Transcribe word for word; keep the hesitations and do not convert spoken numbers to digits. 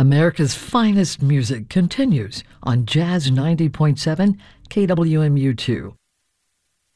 America's finest music continues on Jazz ninety point seven K W M U two.